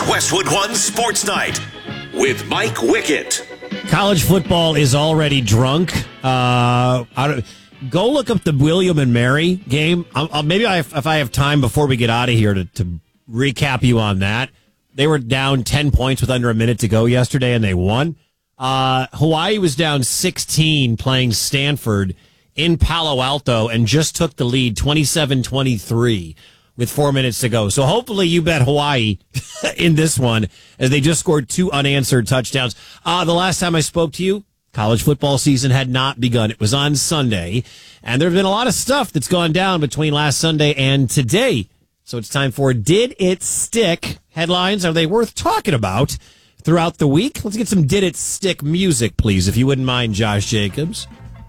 Westwood One Sports Night with Mike Wickett. College football is already drunk. Go look up the William and Mary game. If I have time before we get out of here to recap you on that. They were down 10 points with under a minute to go yesterday, and they won. Hawaii was down 16 playing Stanford in Palo Alto and just took the lead 27-23 with 4 minutes to go. So hopefully you bet Hawaii in this one as they just scored 2 unanswered touchdowns. The last time I spoke to you, college football season had not begun. It was on Sunday, and there have been a lot of stuff that's gone down between last Sunday and today. So it's time for Did It Stick? Headlines, are they worth talking about throughout the week? Let's get some Did It Stick music, please, if you wouldn't mind, Josh Jacobs.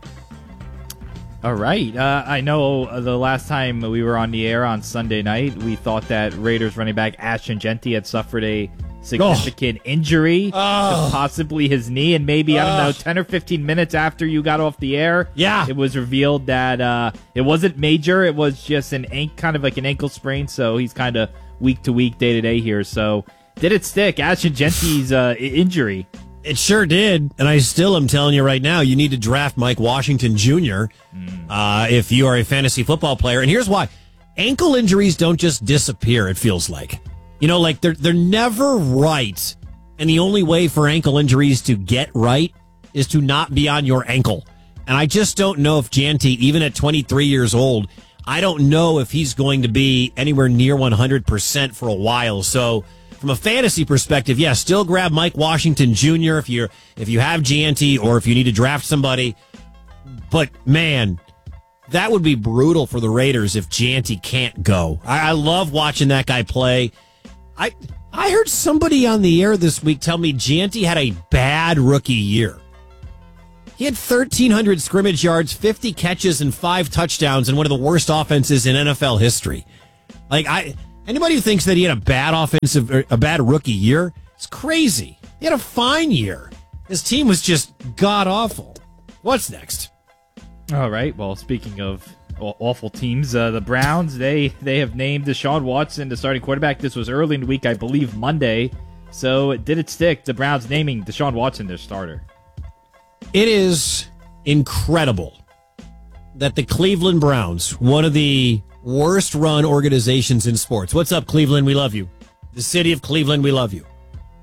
All right. I know the last time we were on the air on Sunday night, we thought that Raiders running back Ashton Jeanty had suffered a significant injury, possibly his knee, and maybe, 10 or 15 minutes after you got off the air, it was revealed that it wasn't major. It was just kind of like an ankle sprain, so he's kind of week to week, day to day here. So did it stick? Ashton Jeanty's injury. It sure did, and I still am telling you right now, you need to draft Mike Washington Jr. If you are a fantasy football player. And here's why. Ankle injuries don't just disappear, it feels like. You know, like they're never right, and the only way for ankle injuries to get right is to not be on your ankle. And I just don't know if Jeanty, even at 23 years old, I don't know if he's going to be anywhere near 100% for a while. So from a fantasy perspective, still grab Mike Washington Jr. if you have Jeanty or if you need to draft somebody. But man, that would be brutal for the Raiders if Jeanty can't go. I love watching that guy play. I heard somebody on the air this week tell me Jeanty had a bad rookie year. He had 1,300 scrimmage yards, 50 catches, and 5 touchdowns in one of the worst offenses in NFL history. Anybody who thinks that he had a bad rookie year, it's crazy. He had a fine year. His team was just god-awful. What's next? All right. Well, speaking of awful teams, the Browns, they have named Deshaun Watson the starting quarterback. This was early in the week, I believe Monday. So did it stick? The Browns naming Deshaun Watson their starter. It is incredible that the Cleveland Browns, one of the worst run organizations in sports. What's up, Cleveland? We love you. The city of Cleveland, we love you.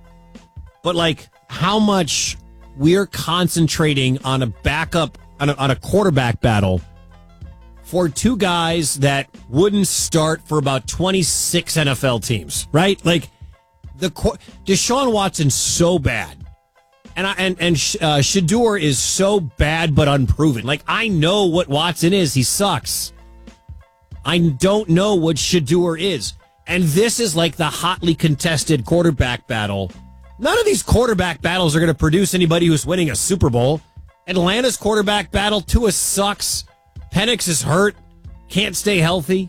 But how much we're concentrating on a backup, on a quarterback battle for 2 guys that wouldn't start for about 26 NFL teams, right? Deshaun Watson's so bad. And Shedeur is so bad but unproven. I know what Watson is. He sucks. I don't know what Shedeur is. And this is like the hotly contested quarterback battle. None of these quarterback battles are going to produce anybody who's winning a Super Bowl. Atlanta's quarterback battle, Tua sucks. Penix is hurt. Can't stay healthy.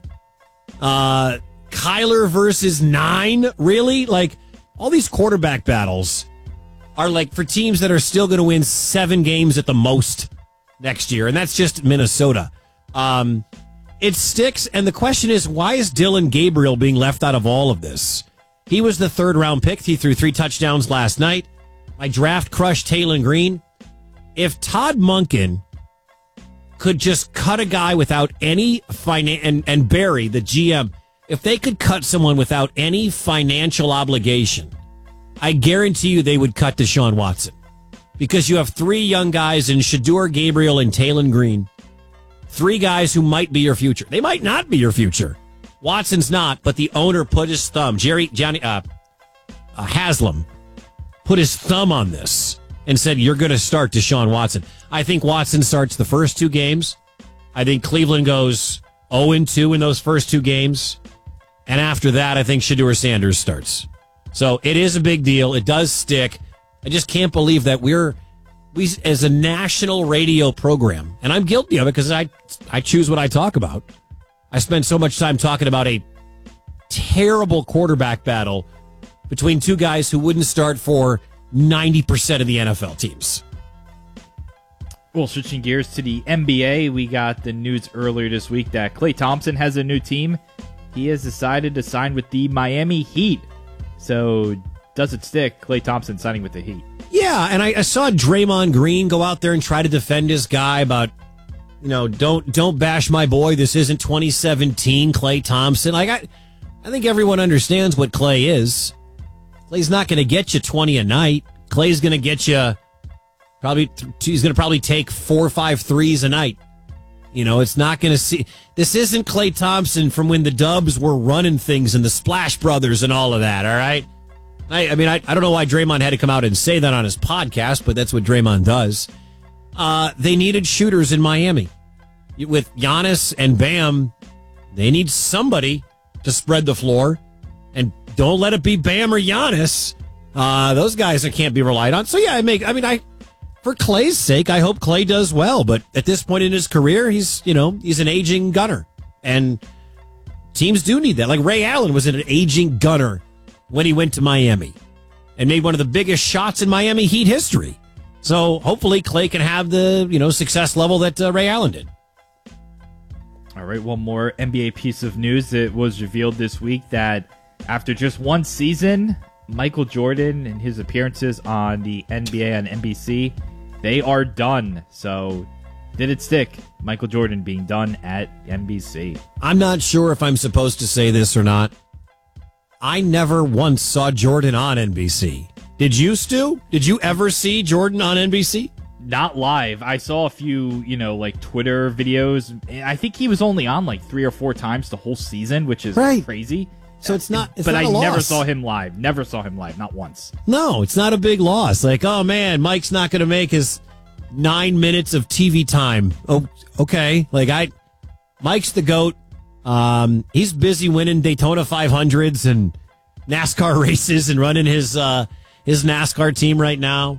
Kyler versus 9. Really? All these quarterback battles are for teams that are still going to win 7 games at the most next year. And that's just Minnesota. It sticks, and the question is, why is Dylan Gabriel being left out of all of this? He was the 3rd-round pick. He threw 3 touchdowns last night. My draft crush, Taylon Green. If Todd Monken could just cut a guy without any and Barry, the GM, if they could cut someone without any financial obligation, I guarantee you they would cut Deshaun Watson. Because you have 3 young guys in Shedeur, Gabriel, and Taylon Green. 3 guys who might be your future. They might not be your future. Watson's not, but the owner put his thumb. Haslam put his thumb on this and said, you're going to start Deshaun Watson. I think Watson starts the first 2 games. I think Cleveland goes 0-2 in those first 2 games. And after that, I think Shedeur Sanders starts. So it is a big deal. It does stick. I just can't believe that we as a national radio program, and I'm guilty of it because I choose what I talk about. I spend so much time talking about a terrible quarterback battle between 2 guys who wouldn't start for 90% of the NFL teams. Well, switching gears to the NBA, we got the news earlier this week that Klay Thompson has a new team. He has decided to sign with the Miami Heat. So does it stick? Klay Thompson signing with the Heat. Yeah, and I saw Draymond Green go out there and try to defend his guy about, don't bash my boy. This isn't 2017 Klay Thompson. Like I think everyone understands what Klay is. Clay's not going to get you 20 a night. Clay's going to get you he's going to probably take 4 or 5 threes a night. It's not going to see. This isn't Klay Thompson from when the Dubs were running things and the Splash Brothers and all of that, all right? I mean, I don't know why Draymond had to come out and say that on his podcast, but that's what Draymond does. They needed shooters in Miami. With Giannis and Bam, they need somebody to spread the floor. And don't let it be Bam or Giannis. Those guys can't be relied on. So, yeah, for Klay's sake, I hope Klay does well. But at this point in his career, he's an aging gunner. And teams do need that. Like Ray Allen was an aging gunner when he went to Miami and made one of the biggest shots in Miami Heat history. So hopefully Klay can have the, success level that Ray Allen did. All right, one more NBA piece of news. It was revealed this week that after just one season, Michael Jordan and his appearances on the NBA on NBC, they are done. So did it stick? Michael Jordan being done at NBC. I'm not sure if I'm supposed to say this or not. I never once saw Jordan on NBC. Did you, Stu? Did you ever see Jordan on NBC? Not live. I saw a few, Twitter videos. I think he was only on 3 or 4 times the whole season, which is crazy. So it's not. But I never saw him live. Never saw him live. Not once. No, it's not a big loss. Like, oh man, Mike's not going to make his 9 minutes of TV time. Oh, okay. Mike's the GOAT. He's busy winning Daytona 500s and NASCAR races and running his NASCAR team right now.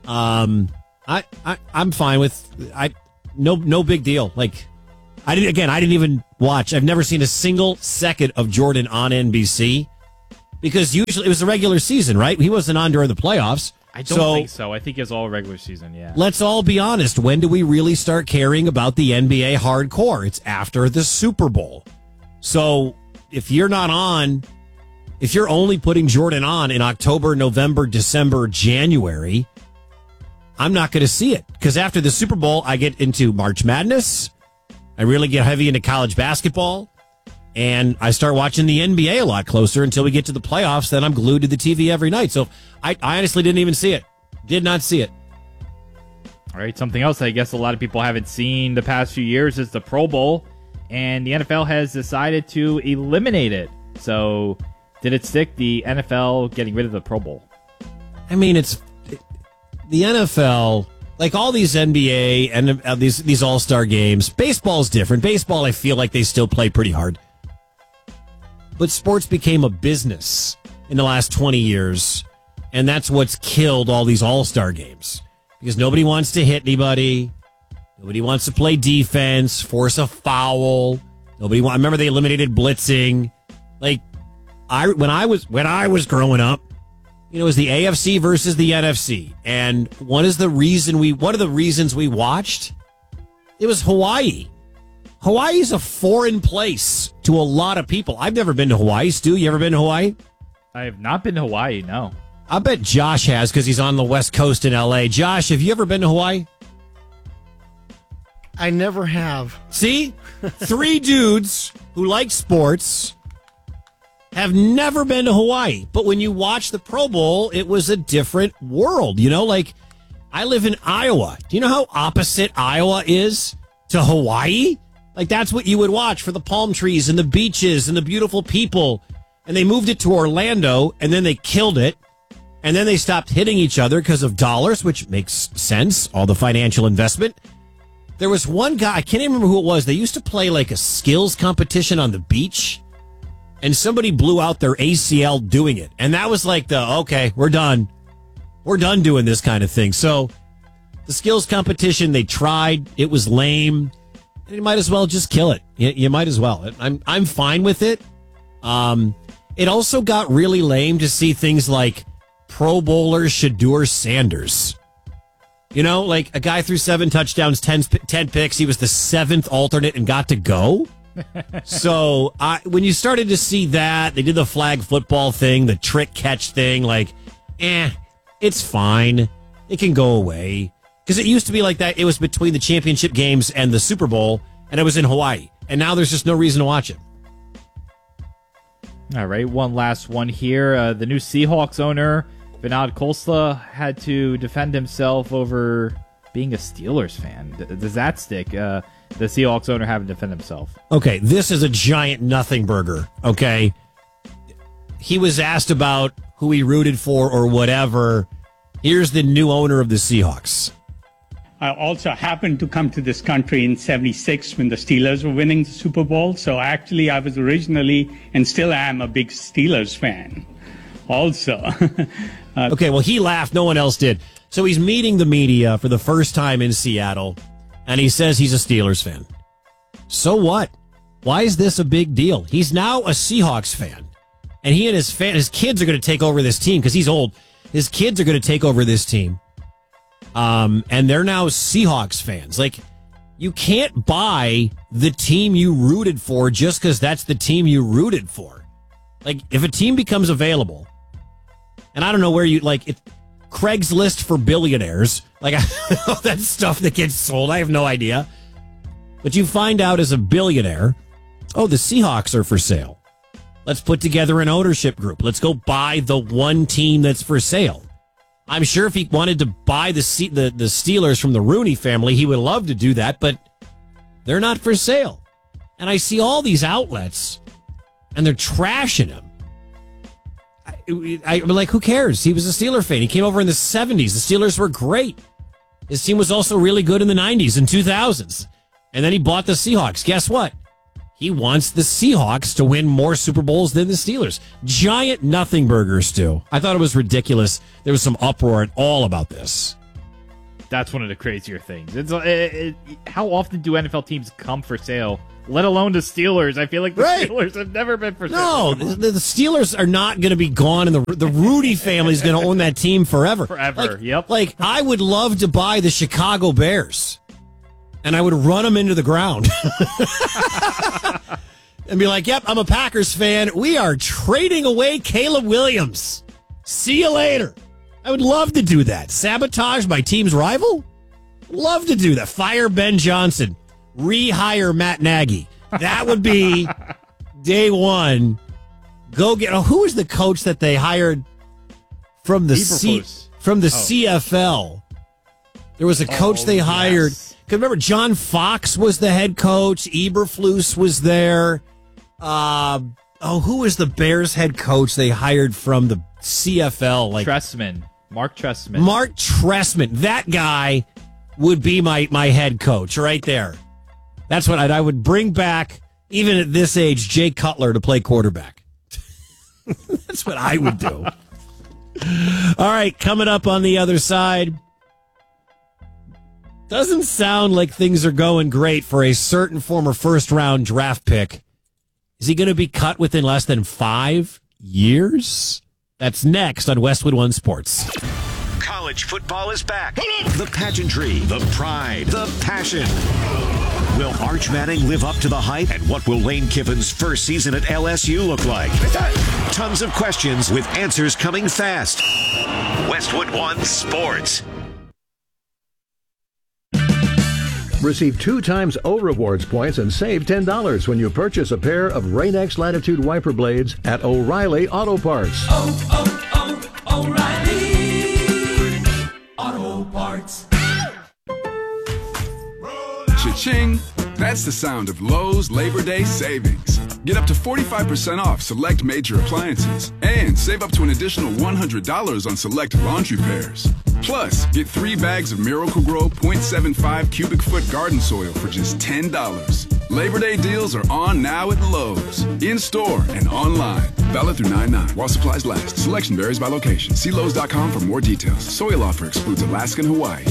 I'm fine with no big deal. I didn't even watch. I've never seen a single second of Jordan on NBC because usually it was the regular season, right? He wasn't on during the playoffs. I don't think so. I think it's all regular season, yeah. Let's all be honest. When do we really start caring about the NBA hardcore? It's after the Super Bowl. So if you're not on, if you're only putting Jordan on in October, November, December, January, I'm not going to see it. Because after the Super Bowl, I get into March Madness. I really get heavy into college basketball. And I start watching the NBA a lot closer until we get to the playoffs. Then I'm glued to the TV every night. So I honestly didn't even see it. Did not see it. All right, something else I guess a lot of people haven't seen the past few years is the Pro Bowl. And the NFL has decided to eliminate it. So did it stick, the NFL getting rid of the Pro Bowl? I mean, it's the NFL, like all these NBA and these all-star games. Baseball's different. Baseball, I feel like they still play pretty hard. But sports became a business in the last 20 years, and that's what's killed all these all-star games. Because nobody wants to hit anybody. Nobody wants to play defense, force a foul. I remember they eliminated blitzing. When I was growing up, it was the AFC versus the NFC. And one of the reasons we watched, it was Hawaii. Hawaii is a foreign place to a lot of people. I've never been to Hawaii. Stu, you ever been to Hawaii? I have not been to Hawaii, no. I bet Josh has because he's on the West Coast in L.A. Josh, have you ever been to Hawaii? I never have. See? 3 dudes who like sports have never been to Hawaii. But when you watch the Pro Bowl, it was a different world. I live in Iowa. Do you know how opposite Iowa is to Hawaii? That's what you would watch for the palm trees and the beaches and the beautiful people. And they moved it to Orlando, and then they killed it. And then they stopped hitting each other because of dollars, which makes sense, all the financial investment. There was one guy, I can't even remember who it was. They used to play a skills competition on the beach. And somebody blew out their ACL doing it. And that was okay, we're done. We're done doing this kind of thing. So the skills competition, they tried. It was lame. And you might as well just kill it. You might as well. I'm fine with it. It also got really lame to see things like Pro Bowler Shedeur Sanders. A guy threw 7 touchdowns, 10 picks. He was the 7th alternate and got to go. So when you started to see that, they did the flag football thing, the trick catch thing, like, it's fine. It can go away. Because it used to be like that. It was between the championship games and the Super Bowl, and it was in Hawaii. And now there's just no reason to watch it. All right, one last one here. The new Seahawks owner, Vinod Khosla, had to defend himself over being a Steelers fan. Does that stick? The Seahawks owner having to defend himself. Okay, this is a giant nothing burger, okay? He was asked about who he rooted for or whatever. Here's the new owner of the Seahawks. I also happened to come to this country in 76 when the Steelers were winning the Super Bowl. So actually, I was originally and still am a big Steelers fan also. Okay, well, he laughed. No one else did. So he's meeting the media for the first time in Seattle, and he says he's a Steelers fan. So what? Why is this a big deal? He's now a Seahawks fan, and he and his kids are going to take over this team because he's old. His kids are going to take over this team. And they're now Seahawks fans. Like, you can't buy the team you rooted for just because that's the team you rooted for. Like, if a team becomes available, and I don't know where you, like, Craigslist for billionaires, like, that stuff that gets sold, I have no idea. But you find out as a billionaire, oh, the Seahawks are for sale. Let's put together an ownership group. Let's go buy the one team that's for sale. I'm sure if he wanted to buy the Steelers from the Rooney family, he would love to do that, but they're not for sale. And I see all these outlets, and they're trashing him. I'm like, who cares? He was a Steeler fan. He came over in the 70s. The Steelers were great. His team was also really good in the 90s and 2000s. And then he bought the Seahawks. Guess what? He wants the Seahawks to win more Super Bowls than the Steelers. Giant nothing burgers, Stu. I thought it was ridiculous. There was some uproar and all about this. That's one of the crazier things. How often do NFL teams come for sale, let alone the Steelers? I feel like the Steelers have never been for sale. No, the Steelers are not going to be gone, and the Rudy family is going to own that team forever. Forever, yep. Like, I would love to buy the Chicago Bears. And I would run them into the ground and be like, yep, I'm a Packers fan. We are trading away Caleb Williams. See you later. I would love to do that. Sabotage my team's rival? Love to do that. Fire Ben Johnson. Rehire Matt Nagy. That would be day one. Go get... Oh, who was the coach that they hired from the CFL? There was a coach they hired... Yes. Remember, John Fox was the head coach. Eberflus was there. Who was the Bears head coach they hired from the CFL? Like Trestman. Mark Trestman. Mark Trestman. That guy would be my head coach right there. That's what I would bring back, even at this age, Jay Cutler to play quarterback. That's what I would do. All right, coming up on the other side. Doesn't sound like things are going great for a certain former first-round draft pick. Is he going to be cut within less than 5 years? That's next on Westwood One Sports. College football is back. The pageantry, the pride, the passion. Will Arch Manning live up to the hype? And what will Lane Kiffin's first season at LSU look like? Tons of questions with answers coming fast. Westwood One Sports. Receive 2 times O Rewards points and save $10 when you purchase a pair of Rain-X Latitude wiper blades at O'Reilly Auto Parts. O'Reilly Auto Parts. Cha-ching! That's the sound of Lowe's Labor Day savings. Get up to 45% off select major appliances and save up to an additional $100 on select laundry pairs. Plus, get 3 bags of Miracle-Gro 0.75 cubic foot garden soil for just $10. Labor Day deals are on now at Lowe's. In-store and online. Valid through 9/9 while supplies last. Selection varies by location. See Lowe's.com for more details. Soil offer excludes Alaska and Hawaii.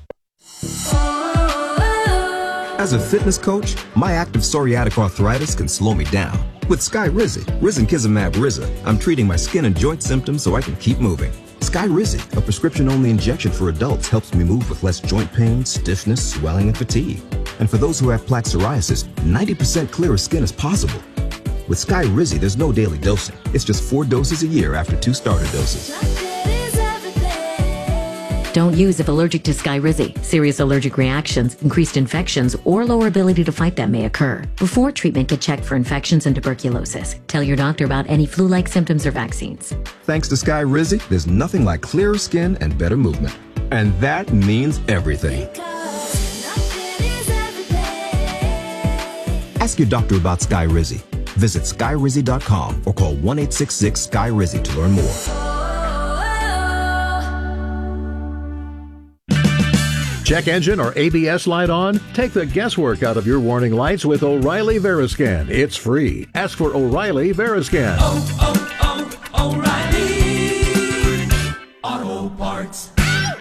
As a fitness coach, my active psoriatic arthritis can slow me down. With Skyrizi, Risankizumab Riza, I'm treating my skin and joint symptoms so I can keep moving. Skyrizi, a prescription-only injection for adults, helps me move with less joint pain, stiffness, swelling, and fatigue. And for those who have plaque psoriasis, 90% clearer skin is possible. With Skyrizi, there's no daily dosing. It's just 4 doses a year after 2 starter doses. Don't use if allergic to Skyrizi. Serious allergic reactions, increased infections, or lower ability to fight them may occur. Before treatment, get checked for infections and tuberculosis. Tell your doctor about any flu-like symptoms or vaccines. Thanks to Skyrizi, there's nothing like clearer skin and better movement. And that means everything. Ask your doctor about Skyrizi. Visit Skyrizi.com or call 1-866-SKY-RIZZI to learn more. Check engine or ABS light on? Take the guesswork out of your warning lights with O'Reilly Veriscan. It's free. Ask for O'Reilly Veriscan. O'Reilly Auto Parts.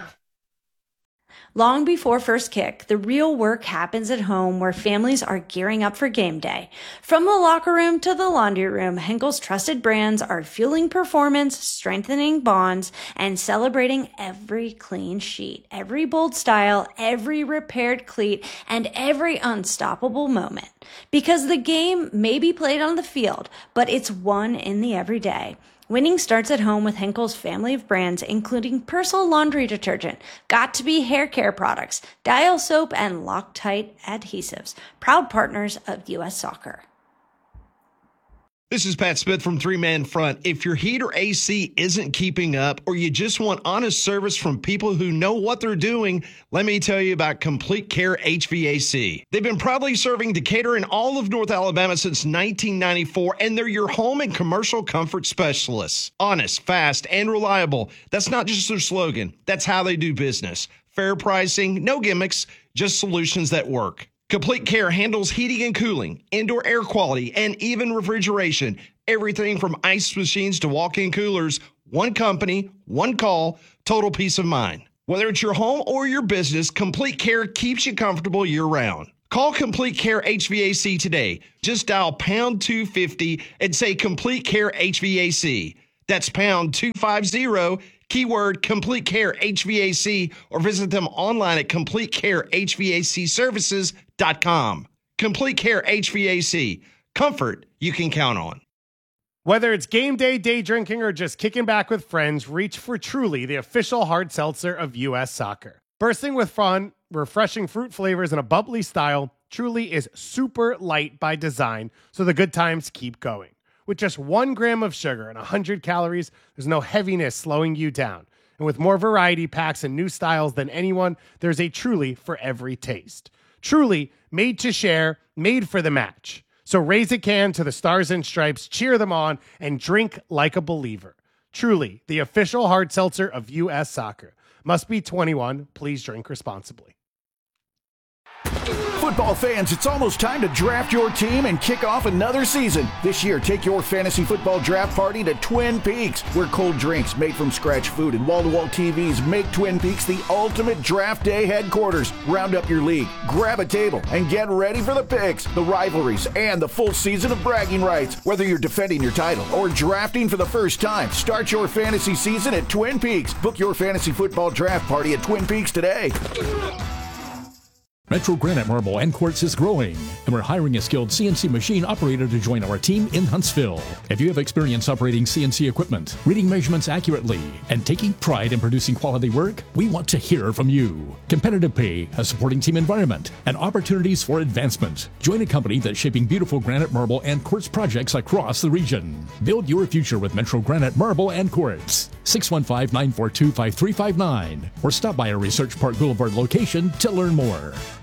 Long before first kick, the real work happens at home where families are gearing up for game day. From the locker room to the laundry room, Henkel's trusted brands are fueling performance, strengthening bonds, and celebrating every clean sheet, every bold style, every repaired cleat, and every unstoppable moment. Because the game may be played on the field, but it's won in the everyday. Winning starts at home with Henkel's family of brands, including Persil laundry detergent, Got2b hair care products, Dial soap, and Loctite adhesives. Proud partners of U.S. Soccer. This is Pat Smith from Three Man Front. If your heat or AC isn't keeping up, or you just want honest service from people who know what they're doing, let me tell you about Complete Care HVAC. They've been proudly serving Decatur and all of North Alabama since 1994, and they're your home and commercial comfort specialists. Honest, fast, and reliable. That's not just their slogan. That's how they do business. Fair pricing, no gimmicks, just solutions that work. Complete Care handles heating and cooling, indoor air quality, and even refrigeration. Everything from ice machines to walk-in coolers. One company, one call, total peace of mind. Whether it's your home or your business, Complete Care keeps you comfortable year-round. Call Complete Care HVAC today. Just dial pound 250 and say Complete Care HVAC. That's pound 250, keyword Complete Care HVAC, or visit them online at CompleteCareHVACservices.com. Complete Care HVAC. Comfort you can count on. Whether it's game day, day drinking, or just kicking back with friends, reach for Truly, the official hard seltzer of U.S. Soccer. Bursting with fun, refreshing fruit flavors, and a bubbly style, Truly is super light by design, so the good times keep going. With just 1 gram of sugar and 100 calories, there's no heaviness slowing you down. And with more variety packs and new styles than anyone, there's a Truly for every taste. Truly, made to share, made for the match. So raise a can to the Stars and Stripes, cheer them on, and drink like a believer. Truly, the official hard seltzer of U.S. Soccer. Must be 21. Please drink responsibly. Football fans, it's almost time to draft your team and kick off another season. This year, take your fantasy football draft party to Twin Peaks, where cold drinks, made from scratch food, and wall-to-wall TVs make Twin Peaks the ultimate draft day headquarters. Round up your league, grab a table, and get ready for the picks, the rivalries, and the full season of bragging rights. Whether you're defending your title or drafting for the first time, start your fantasy season at Twin Peaks. Book your fantasy football draft party at Twin Peaks today. Metro Granite Marble and Quartz is growing, and we're hiring a skilled CNC machine operator to join our team in Huntsville. If you have experience operating CNC equipment, reading measurements accurately, and taking pride in producing quality work, we want to hear from you. Competitive pay, a supporting team environment, and opportunities for advancement. Join a company that's shaping beautiful granite, marble, and quartz projects across the region. Build your future with Metro Granite Marble and Quartz. 615-942-5359, or stop by our Research Park Boulevard location to learn more.